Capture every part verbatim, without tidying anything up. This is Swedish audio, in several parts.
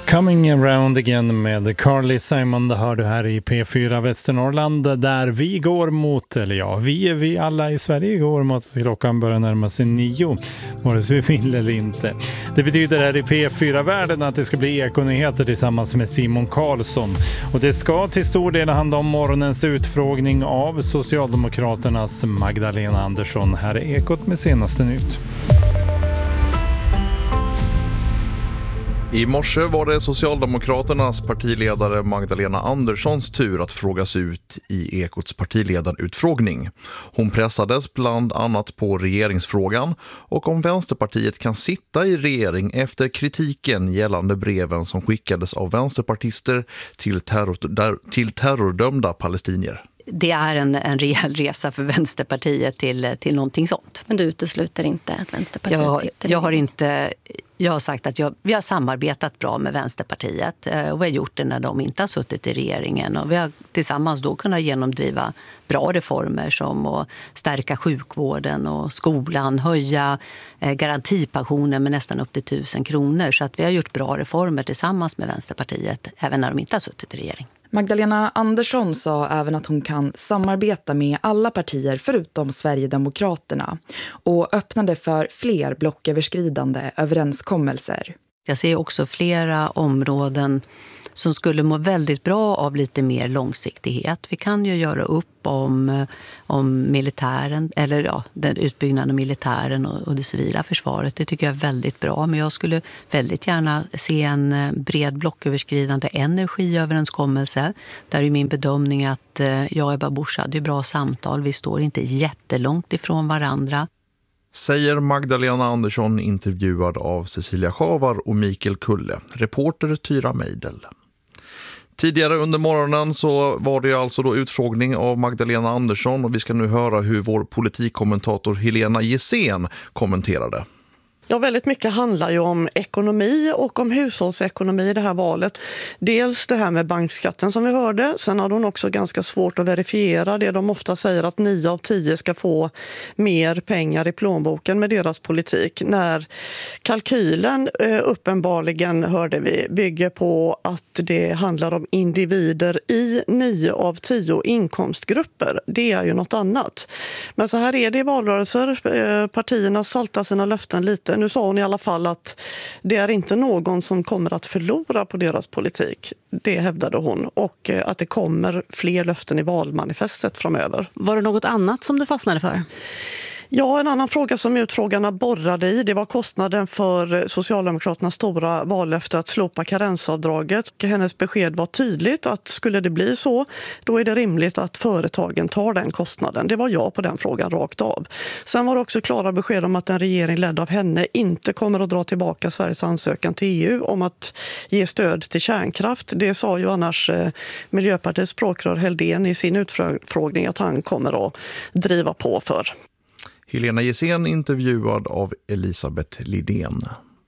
Coming around again med Carly Simon, det hör du här i P fyra Västernorrland, där vi går mot, eller ja, vi, vi alla i Sverige går mot att klockan börjar närma sig nio, vare sig vi vill eller inte. Det betyder här i P fyra-världen att det ska bli ekonyheter tillsammans med Simon Karlsson. Och det ska till stor del handla om morgonens utfrågning av Socialdemokraternas Magdalena Andersson. Här är Ekot med senaste nytt. I morse var det Socialdemokraternas partiledare Magdalena Anderssons tur att frågas ut i Ekots partiledarutfrågning. Hon pressades bland annat på regeringsfrågan och om Vänsterpartiet kan sitta i regering efter kritiken gällande breven som skickades av vänsterpartister till, terror, till terrordömda palestinier. Det är en, en rejäl resa för Vänsterpartiet till, till någonting sånt. Men du utesluter inte att Vänsterpartiet jag, sitter jag har inte Jag har sagt att jag, vi har samarbetat bra med Vänsterpartiet och vi har gjort det när de inte har suttit i regeringen. Och vi har tillsammans då kunnat genomdriva bra reformer som att stärka sjukvården och skolan, höja garantipensionen med nästan upp till tusen kronor. Så att vi har gjort bra reformer tillsammans med Vänsterpartiet även när de inte har suttit i regering. Magdalena Andersson sa även att hon kan samarbeta med alla partier förutom Sverigedemokraterna och öppnade för fler blocköverskridande överenskommelser. Jag ser också flera områden som skulle må väldigt bra av lite mer långsiktighet. Vi kan ju göra upp om, om militären, eller ja, den utbyggnaden av militären och, och det civila försvaret. Det tycker jag är väldigt bra, men jag skulle väldigt gärna se en bred blocköverskridande energiöverenskommelse. Där är min bedömning att jag och Ebba Busch hade bra samtal. Vi står inte jättelångt ifrån varandra. Säger Magdalena Andersson, intervjuad av Cecilia Schavar och Mikael Kulle, reporter Tyra Meidel. Tidigare under morgonen så var det alltså då utfrågning av Magdalena Andersson och vi ska nu höra hur vår politikkommentator Helena Gissén kommenterade. Ja, väldigt mycket handlar ju om ekonomi och om hushållsekonomi i det här valet. Dels det här med bankskatten som vi hörde. Sen har hon också ganska svårt att verifiera det de ofta säger att nio av tio ska få mer pengar i plånboken med deras politik. När kalkylen eh, uppenbarligen, hörde vi, bygger på att det handlar om individer i nio av tio inkomstgrupper. Det är ju något annat. Men så här är det i valrörelser. Eh, partierna saltar sina löften lite. Nu sa hon i alla fall att det är inte någon som kommer att förlora på deras politik. Det hävdade hon. Och att det kommer fler löften i valmanifestet framöver. Var det något annat som du fastnade för? Ja, en annan fråga som utfrågarna borrade i, det var kostnaden för Socialdemokraternas stora vallöfte att slopa karensavdraget. Hennes besked var tydligt att skulle det bli så, då är det rimligt att företagen tar den kostnaden. Det var ja på den frågan rakt av. Sen var det också klara besked om att en regering ledd av henne inte kommer att dra tillbaka Sveriges ansökan till E U om att ge stöd till kärnkraft. Det sa ju annars eh, Miljöpartiets språkrör Heldén i sin utfrågning att han kommer att driva på för. Helena Gissén, intervjuad av Elisabeth Lidén.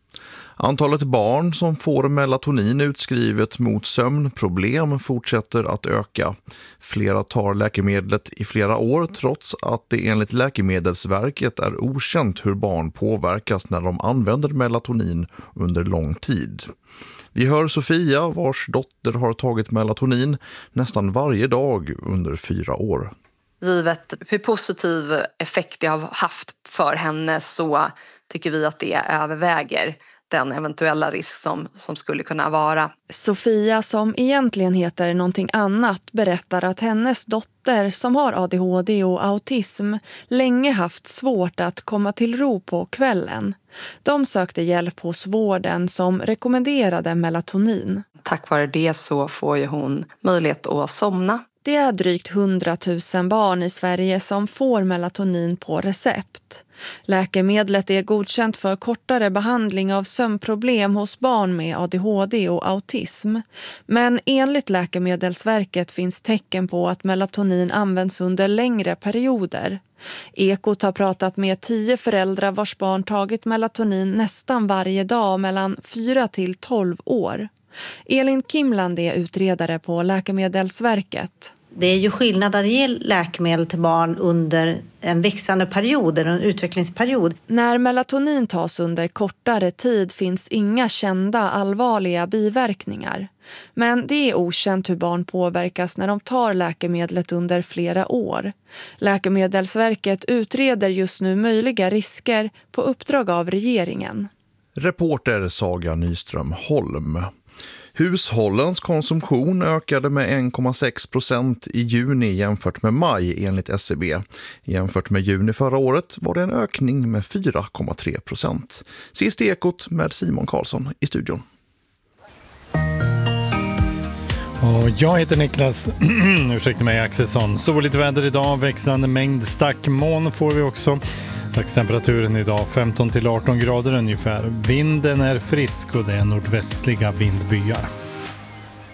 Antalet barn som får melatonin utskrivet mot sömnproblem fortsätter att öka. Flera tar läkemedlet i flera år trots att det enligt Läkemedelsverket är okänt hur barn påverkas när de använder melatonin under lång tid. Vi hör Sofia, vars dotter har tagit melatonin nästan varje dag under fyra år. Givet hur positiv effekt det har haft för henne så tycker vi att det överväger den eventuella risk som, som skulle kunna vara. Sofia, som egentligen heter någonting annat, berättar att hennes dotter som har A D H D och autism länge haft svårt att komma till ro på kvällen. De sökte hjälp hos vården som rekommenderade melatonin. Tack vare det så får ju hon möjlighet att somna. Det är drygt hundratusen barn i Sverige som får melatonin på recept. Läkemedlet är godkänt för kortare behandling av sömnproblem hos barn med A D H D och autism. Men enligt Läkemedelsverket finns tecken på att melatonin används under längre perioder. Ekot har pratat med tio föräldrar vars barn tagit melatonin nästan varje dag mellan fyra till tolv år. Elin Kimland är utredare på Läkemedelsverket. Det är ju skillnad att ge läkemedel till barn under en växande period eller en utvecklingsperiod. När melatonin tas under kortare tid finns inga kända allvarliga biverkningar. Men det är okänt hur barn påverkas när de tar läkemedlet under flera år. Läkemedelsverket utreder just nu möjliga risker på uppdrag av regeringen. Reporter Saga Nyström Holm. Hushållens konsumtion ökade med en komma sex procent i juni jämfört med maj enligt S C B. Jämfört med juni förra året var det en ökning med fyra komma tre procent. Sist Ekot med Simon Karlsson i studion. Och jag heter Niklas, ursäkta mig Axelsson. Soligt väder idag, växlande mängd stackmoln får vi också. Dagstemperaturen idag femton till arton grader ungefär. Vinden är frisk och det är nordvästliga vindbyar.